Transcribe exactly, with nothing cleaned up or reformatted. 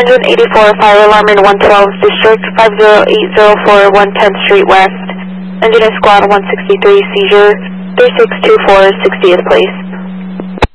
Engine eighty-four, fire alarm in one twelve District, five zero eight zero four, one tenth Street West. Engine is squad one sixty-three, seizure, three six two four, sixtieth place.